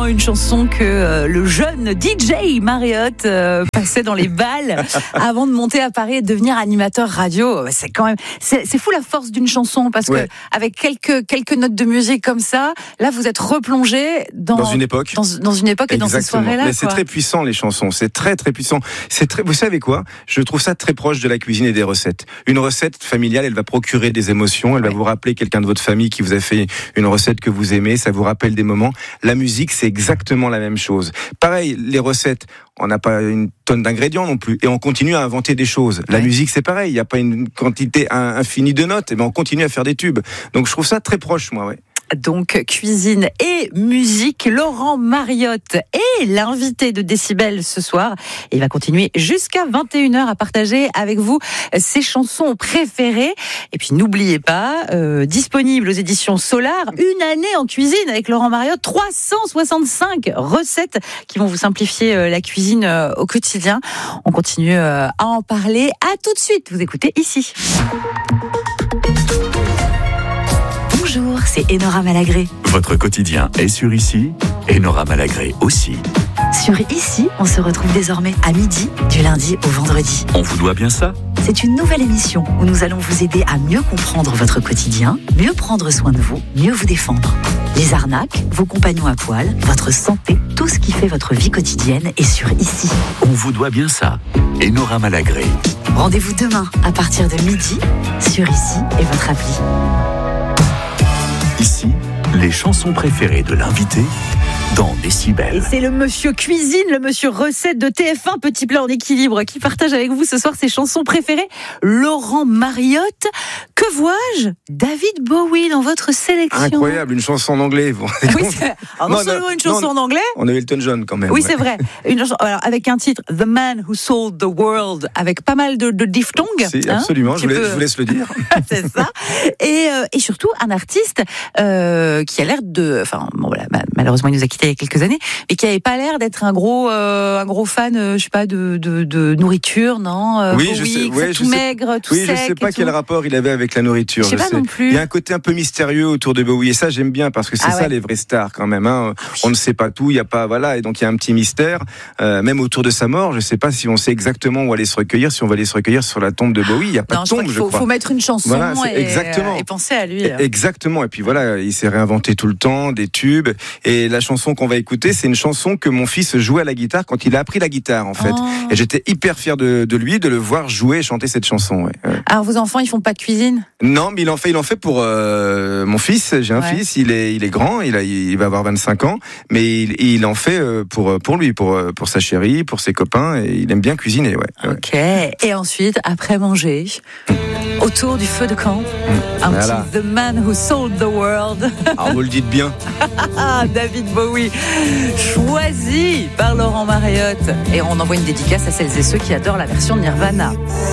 évidemment une chanson que le jeune DJ Marriott passait dans les balles avant de monter à Paris et de devenir animateur radio. C'est quand même, c'est fou la force d'une chanson, parce que avec quelques notes de musique comme ça, là vous êtes replongé dans une époque, dans une époque et dans ces soirées-là. Mais c'est très puissant, les chansons, c'est très très puissant. Vous savez quoi ? Je trouve ça très proche de la cuisine et des recettes. Une recette familiale, elle va procurer des émotions, elle va vous rappeler quelqu'un de votre famille qui vous a fait une recette que vous aimez, ça vous rappelle des moments. La musique, c'est exactement la même chose. Pareil, les recettes, on n'a pas une tonne d'ingrédients non plus, et on continue à inventer des choses. La musique, c'est pareil, il n'y a pas une quantité infinie de notes, et on continue à faire des tubes. Donc je trouve ça très proche, moi, Donc cuisine et musique, Laurent Marriott est l'invité de Décibel ce soir. Il va continuer jusqu'à 21h à partager avec vous ses chansons préférées. Et puis n'oubliez pas, disponible aux éditions Solar, une année en cuisine avec Laurent Marriott, 365 recettes qui vont vous simplifier la cuisine au quotidien. On continue à en parler. À tout de suite, vous écoutez ici. Bonjour, c'est Enora Malagré. Votre quotidien est sur Ici, Enora Malagré aussi. Sur Ici, on se retrouve désormais à midi, du lundi au vendredi. On vous doit bien ça ? C'est une nouvelle émission où nous allons vous aider à mieux comprendre votre quotidien, mieux prendre soin de vous, mieux vous défendre. Les arnaques, vos compagnons à poil, votre santé, tout ce qui fait votre vie quotidienne est sur Ici. On vous doit bien ça, Enora Malagré. Rendez-vous demain à partir de midi sur Ici et votre appli. Ici, les chansons préférées de l'invité dans Décibel. Et c'est le monsieur cuisine, le monsieur recette de TF1 Petit Plat en équilibre qui partage avec vous ce soir ses chansons préférées. Laurent Marriott, que vois-je ? David Bowie dans votre sélection. Incroyable, une chanson en anglais. Oui, non seulement une chanson en anglais. On a Elton John quand même. Oui, c'est vrai. Une chanson, alors, avec un titre, The Man Who Sold the World, avec pas mal de diphtongues. Si, absolument, je vous laisse le dire. C'est ça. Et surtout, un artiste qui a l'air de... Enfin, bon, voilà, malheureusement, il nous a quittés il y a quelques années, mais qui n'avait pas l'air d'être un gros fan, je sais pas, de nourriture, non ? Oui, Bowie, tout maigre, tout sec. Oui, je sais pas quel rapport il avait avec la nourriture. Je sais pas non plus. Il y a un côté un peu mystérieux autour de Bowie, et ça j'aime bien, parce que c'est ça les vraies stars quand même. On ne sait pas tout, il y a pas, et donc il y a un petit mystère, même autour de sa mort. Je sais pas si on sait exactement où aller se recueillir, si on va aller se recueillir sur la tombe de Bowie. Il y a pas de tombe, je crois. Faut mettre une chanson et penser à lui. Exactement. Et puis voilà, il s'est réinventé tout le temps, des tubes. Et la chanson qu'on va écouter, c'est une chanson que mon fils jouait à la guitare quand il a appris la guitare, en fait. Et j'étais hyper fier de lui, de le voir jouer et chanter cette chanson. Alors vos enfants, ils font pas de cuisine ? Non, mais il en fait pour mon fils. J'ai un fils, il est grand, il va avoir 25 ans, mais il en fait pour lui, pour sa chérie, pour ses copains, et il aime bien cuisiner. Ok. Et ensuite, après manger, autour du feu de camp, un petit The Man Who Sold the World. Ah, vous le dites bien. David Bowie, choisi par Laurent Marriott. Et on envoie une dédicace à celles et ceux qui adorent la version de Nirvana.